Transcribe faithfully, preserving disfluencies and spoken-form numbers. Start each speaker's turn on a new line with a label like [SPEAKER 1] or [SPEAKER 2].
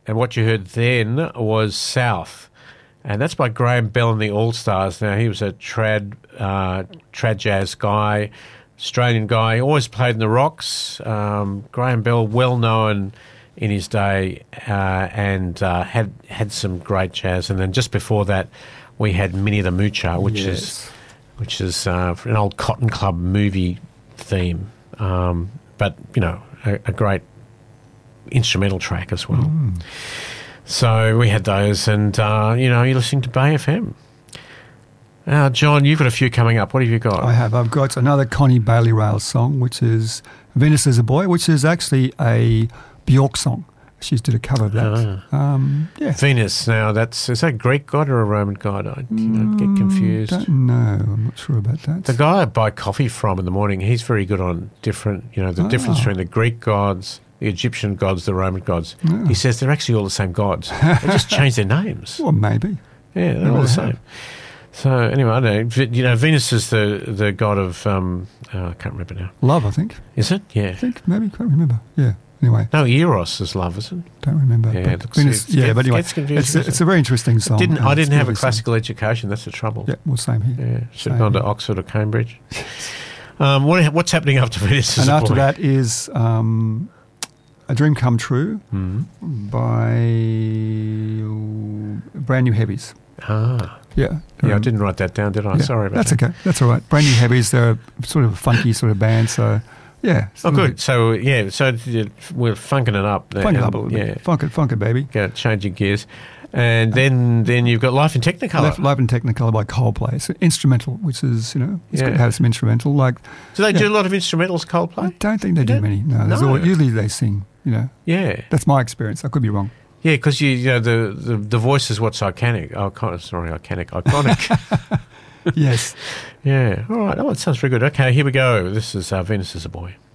[SPEAKER 1] and what you heard then was South. And that's by Graham Bell and the All-Stars. Now, he was a trad, uh, trad jazz guy, Australian guy, always played in the Rocks. Um, Graham Bell, well known in his day, uh, and uh, had had some great jazz. And then just before that, we had Minnie the Moocher, which
[SPEAKER 2] Yes.
[SPEAKER 1] is which is uh, an old Cotton Club movie theme, um, but you know, a, a great instrumental track as well.
[SPEAKER 2] Mm.
[SPEAKER 1] So we had those, and uh, you know, you're listening to Bay F M. Now, John, you've got a few coming up. What have you got?
[SPEAKER 2] I have. I've got another Connie Bailey Rail song, which is Venus is a Boy, which is actually a Bjork song. She did a cover of that.
[SPEAKER 1] Ah.
[SPEAKER 2] Um, yeah.
[SPEAKER 1] Venus. Now, that's is that a Greek god or a Roman god? I, I get confused.
[SPEAKER 2] Mm, don't know. I'm not sure about that.
[SPEAKER 1] The guy I buy coffee from in the morning, he's very good on different, you know, the
[SPEAKER 2] Ah.
[SPEAKER 1] difference between the Greek gods, the Egyptian gods, the Roman gods.
[SPEAKER 2] Yeah.
[SPEAKER 1] He says they're actually all the same gods. They just change their names.
[SPEAKER 2] Well, maybe.
[SPEAKER 1] Yeah, they're
[SPEAKER 2] Maybe
[SPEAKER 1] all the
[SPEAKER 2] they
[SPEAKER 1] same.
[SPEAKER 2] have.
[SPEAKER 1] So anyway, I don't know. V- You know, Venus is the, the god of, um, oh, I can't remember now.
[SPEAKER 2] Love, I think.
[SPEAKER 1] Is it? Yeah.
[SPEAKER 2] I think maybe. Can't remember. Yeah. Anyway,
[SPEAKER 1] No, Eros is love, isn't it?
[SPEAKER 2] don't remember.
[SPEAKER 1] Yeah,
[SPEAKER 2] But
[SPEAKER 1] it looks-
[SPEAKER 2] Venus-
[SPEAKER 1] it
[SPEAKER 2] yeah,
[SPEAKER 1] gets-
[SPEAKER 2] but anyway,
[SPEAKER 1] gets confusing,
[SPEAKER 2] it's a,
[SPEAKER 1] doesn't
[SPEAKER 2] it's
[SPEAKER 1] it?
[SPEAKER 2] a very interesting song.
[SPEAKER 1] Didn't
[SPEAKER 2] and
[SPEAKER 1] I
[SPEAKER 2] it's
[SPEAKER 1] didn't have a
[SPEAKER 2] lovely song.
[SPEAKER 1] classical education. That's the trouble.
[SPEAKER 2] Yeah, well, same here.
[SPEAKER 1] Yeah, should have
[SPEAKER 2] Same
[SPEAKER 1] gone to
[SPEAKER 2] here.
[SPEAKER 1] Oxford or Cambridge. um, what, what's happening after Venus is
[SPEAKER 2] And
[SPEAKER 1] a
[SPEAKER 2] after
[SPEAKER 1] Boy?
[SPEAKER 2] that is um, A Dream Come True
[SPEAKER 1] Mhm.
[SPEAKER 2] by uh, Brand New Heavies.
[SPEAKER 1] Ah,
[SPEAKER 2] Yeah.
[SPEAKER 1] yeah, I
[SPEAKER 2] Um,
[SPEAKER 1] didn't write that down, did I?
[SPEAKER 2] yeah,
[SPEAKER 1] Sorry about
[SPEAKER 2] That's
[SPEAKER 1] that.
[SPEAKER 2] okay. That's all right. Brand New Heavies, they're a sort of a funky sort of band. So, yeah. it's a
[SPEAKER 1] Oh,
[SPEAKER 2] little
[SPEAKER 1] good. So, yeah, so th- we're funking it up.
[SPEAKER 2] bit- Funk it
[SPEAKER 1] and,
[SPEAKER 2] up a little
[SPEAKER 1] yeah,
[SPEAKER 2] bit. Funk it, funk it, baby.
[SPEAKER 1] Go, changing gears. And then then you've got Life in Technicolor.
[SPEAKER 2] Left, Live in Technicolor by Coldplay. It's instrumental, which is, you know, it's
[SPEAKER 1] Yeah.
[SPEAKER 2] good to have some instrumental. Like,
[SPEAKER 1] Do they do
[SPEAKER 2] yeah.
[SPEAKER 1] a lot of instrumentals, Coldplay?
[SPEAKER 2] I don't think they do
[SPEAKER 1] don't-
[SPEAKER 2] many. No, there's
[SPEAKER 1] No.
[SPEAKER 2] always, usually they sing, you know.
[SPEAKER 1] Yeah.
[SPEAKER 2] That's my experience. I could be wrong.
[SPEAKER 1] Yeah, because you, you know, the, the, the voice is what's iconic. Iconic, sorry, iconic. Iconic.
[SPEAKER 2] Yes.
[SPEAKER 1] Yeah. All right. Oh, it sounds very good. Okay, here we go. This is uh, Venus is a Boy.